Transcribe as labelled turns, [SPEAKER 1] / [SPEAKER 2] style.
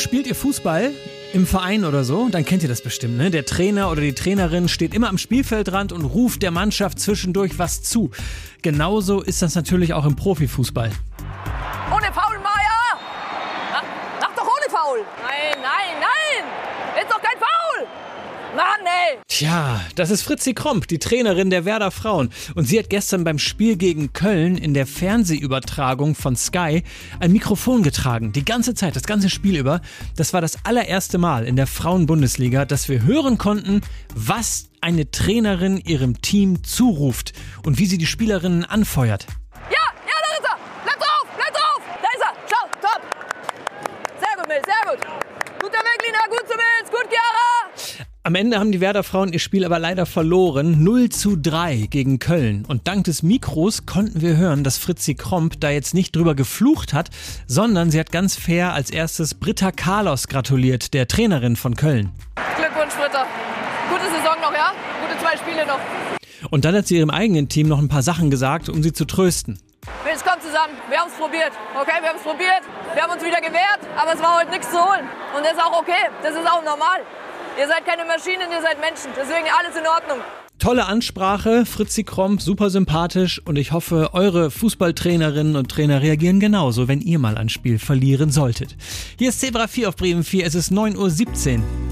[SPEAKER 1] Spielt ihr Fußball im Verein oder so, dann kennt ihr das bestimmt, ne? Der Trainer oder die Trainerin steht immer am Spielfeldrand und ruft der Mannschaft zwischendurch was zu. Genauso ist das natürlich auch im Profifußball.
[SPEAKER 2] Ohne Foul, Meier! Mach doch ohne Foul! Nein! Ist doch kein Foul! Mann, ey!
[SPEAKER 1] Tja, das ist Fritzi Kromp, die Trainerin der Werder Frauen. Und sie hat gestern beim Spiel gegen Köln in der Fernsehübertragung von Sky ein Mikrofon getragen. Die ganze Zeit, das ganze Spiel über. Das war das allererste Mal in der Frauen-Bundesliga, dass wir hören konnten, was eine Trainerin ihrem Team zuruft und wie sie die Spielerinnen anfeuert.
[SPEAKER 2] Ja, da ist er! Bleib drauf! Da ist er! Schau, top! Sehr gut, Mil, sehr gut! Guter Weg, Lina, gut zu Mills, gut, Chiara!
[SPEAKER 1] Am Ende haben die Werder Frauen ihr Spiel aber leider verloren, 0:3 gegen Köln. Und dank des Mikros konnten wir hören, dass Fritzi Kromp da jetzt nicht drüber geflucht hat, sondern sie hat ganz fair als erstes Britta Carlos gratuliert, der Trainerin von Köln.
[SPEAKER 2] Glückwunsch, Britta. Gute Saison noch, ja? Gute 2 Spiele noch.
[SPEAKER 1] Und dann hat sie ihrem eigenen Team noch ein paar Sachen gesagt, um sie zu trösten.
[SPEAKER 2] Mills, kommt zusammen. Wir haben es probiert. Okay, wir haben es probiert. Wir haben uns wieder gewehrt, aber es war heute nichts zu holen. Und das ist auch okay. Das ist auch normal. Ihr seid keine Maschinen, ihr seid Menschen. Deswegen alles in Ordnung.
[SPEAKER 1] Tolle Ansprache, Fritzi Kromp, super sympathisch. Und ich hoffe, eure Fußballtrainerinnen und Trainer reagieren genauso, wenn ihr mal ein Spiel verlieren solltet. Hier ist Zebra 4 auf Bremen 4, es ist 9:17 Uhr.